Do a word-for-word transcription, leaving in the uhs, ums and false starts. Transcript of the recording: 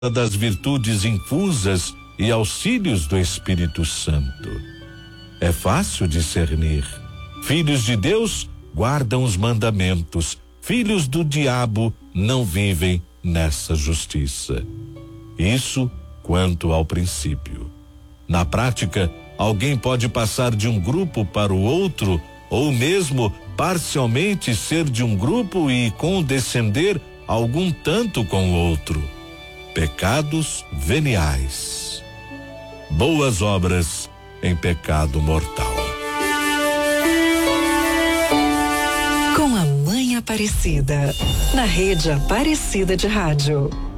das virtudes infusas e auxílios do Espírito Santo. É fácil discernir. Filhos de Deus guardam os mandamentos, filhos do diabo não vivem nessa justiça. Isso quanto ao princípio. Na prática, alguém pode passar de um grupo para o outro, ou mesmo parcialmente ser de um grupo e condescender algum tanto com o outro. Pecados veniais. Boas obras em pecado mortal. Com a Mãe Aparecida, na Rede Aparecida de Rádio.